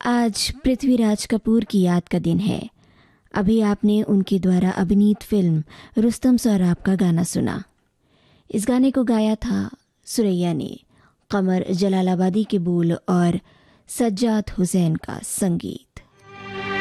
आज पृथ्वीराज कपूर की याद का दिन है। अभी आपने उनके द्वारा अभिनीत फिल्म रुस्तम सौराब का गाना सुना। इस गाने को गाया था सुरैया ने। कमर जलालाबादी के बोल और सज्जाद हुसैन का संगीत।